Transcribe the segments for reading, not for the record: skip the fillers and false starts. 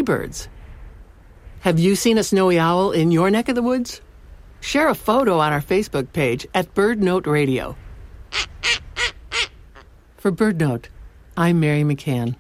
birds. Have you seen a snowy owl in your neck of the woods? Share a photo on our Facebook page at Bird Note Radio. For Bird Note, I'm Mary McCann.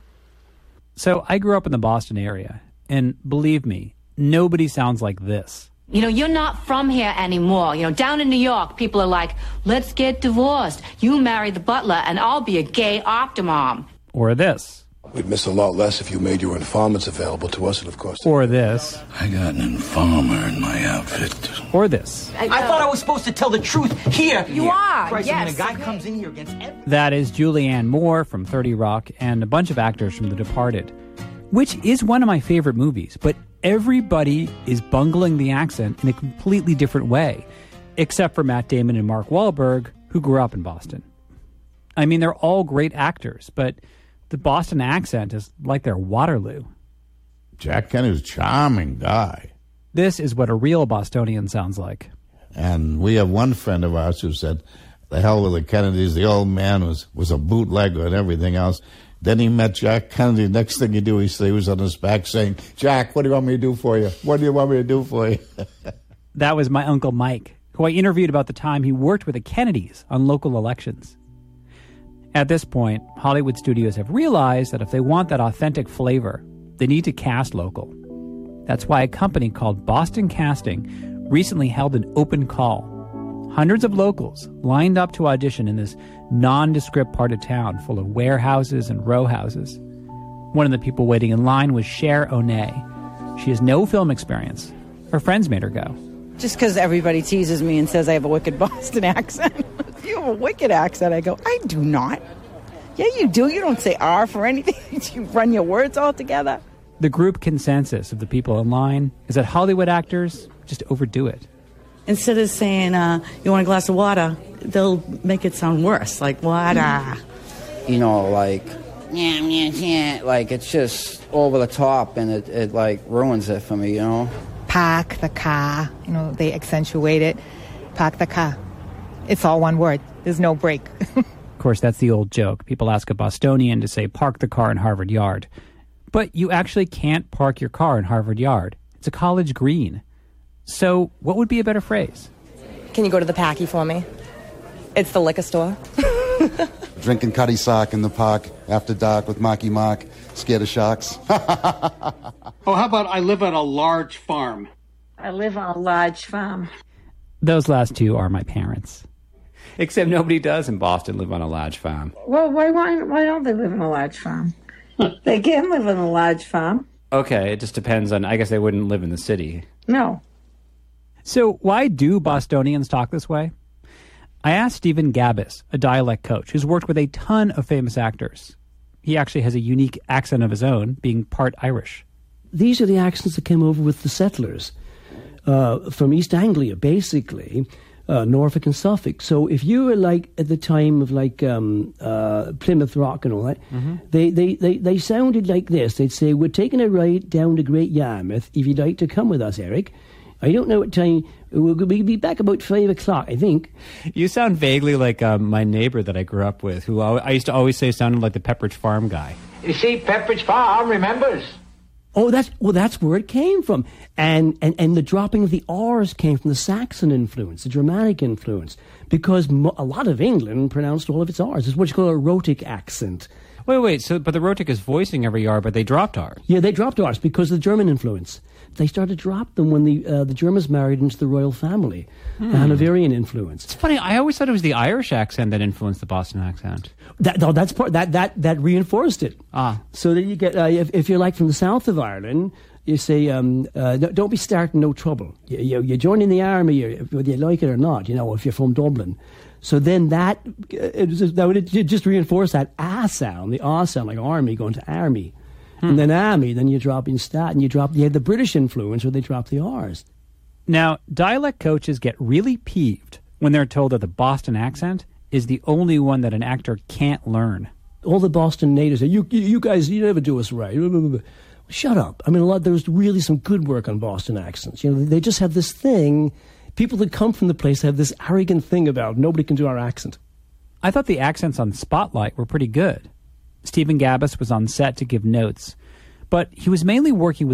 So I grew up in the Boston area, and believe me, nobody sounds like this. You know, you're not from here anymore. You know, down in New York, people are like, let's get divorced. You marry the butler, and I'll be a gay octomom. Or this. We'd miss a lot less if you made your informants available to us, and of course... Or this. I got an informer in my outfit. Or this. I thought I was supposed to tell the truth here. You are, Christ, yes. when a guy comes in here against everything... That is Julianne Moore from 30 Rock and a bunch of actors from The Departed, which is one of my favorite movies, but everybody is bungling the accent in a completely different way, except for Matt Damon and Mark Wahlberg, who grew up in Boston. I mean, they're all great actors, but the Boston accent is like their Waterloo. Jack Kennedy's a charming guy. This is what a real Bostonian sounds like. And we have one friend of ours who said, the hell with the Kennedys, the old man was a bootlegger and everything else. Then he met Jack Kennedy. Next thing you do, he was on his back saying, Jack, what do you want me to do for you? What do you want me to do for you? That was my Uncle Mike, who I interviewed about the time he worked with the Kennedys on local elections. At this point, Hollywood studios have realized that if they want that authentic flavor, they need to cast local. That's why a company called Boston Casting recently held an open call. Hundreds of locals lined up to audition in this nondescript part of town full of warehouses and row houses. One of the people waiting in line was Cher O'Neill. She has no film experience. Her friends made her go. Just because everybody teases me and says I have a wicked Boston accent. You have a wicked accent. I go, I do not. Yeah, you do. You don't say R for anything. You run your words all together. The group consensus of the people in line is that Hollywood actors just overdo it. Instead of saying, you want a glass of water, they'll make it sound worse, like water. You know, like, yeah, like it's just over the top, and it like ruins it for me, you know? Park the car, you know, they accentuate it. Park the car. It's all one word. There's no break. Of course, that's the old joke. People ask a Bostonian to say, park the car in Harvard Yard. But you actually can't park your car in Harvard Yard. It's a college green. So what would be a better phrase? Can you go to the Packy for me? It's the liquor store. Drinking cutty sock in the park after dark with Marky Mark, scared of sharks. Oh, how about I live on a large farm? I live on a large farm. Those last two are my parents. Except nobody does in Boston live on a large farm. Well, why don't they live on a large farm? They can live on a large farm. Okay, it just depends on, I guess they wouldn't live in the city. No. So why do Bostonians talk this way? I asked Stephen Gabbis, a dialect coach who's worked with a ton of famous actors. He actually has a unique accent of his own, being part Irish. These are the accents that came over with the settlers from East Anglia, basically, Norfolk and Suffolk. So if you were like at the time of like Plymouth Rock and all that, they sounded like this. They'd say, "We're taking a ride down to Great Yarmouth. If you'd like to come with us, Eric. I don't know what time. We'll be back about 5 o'clock, I think." You sound vaguely like my neighbor that I grew up with, who I used to always say sounded like the Pepperidge Farm guy. You see, Pepperidge Farm remembers. Oh, that's where it came from, and the dropping of the R's came from the Saxon influence, the Germanic influence, because a lot of England pronounced all of its R's. It's what you call a rhotic accent. Wait. So, but the rhotic is voicing every R, but they dropped R's. Yeah, they dropped R's because of the German influence. They started to drop them when the Germans married into the royal family, the Hanoverian influence. It's funny. I always thought it was the Irish accent that influenced the Boston accent. That's part that reinforced it. So then you get if you're like from the south of Ireland, you say don't be starting no trouble. You join in the army, whether you like it or not. You know, if you're from Dublin. So then that would just reinforce that ah sound, the ah sound, like army going to army. And then army, then you drop in stat, and you had the British influence where they drop the R's. Now, dialect coaches get really peeved when they're told that the Boston accent is the only one that an actor can't learn. All the Boston natives say, you guys, you never do us right. Shut up. I mean, there's really some good work on Boston accents. You know, they just have this thing. People that come from the place have this arrogant thing about nobody can do our accent. I thought the accents on Spotlight were pretty good. Stephen Gabbis was on set to give notes, but he was mainly working with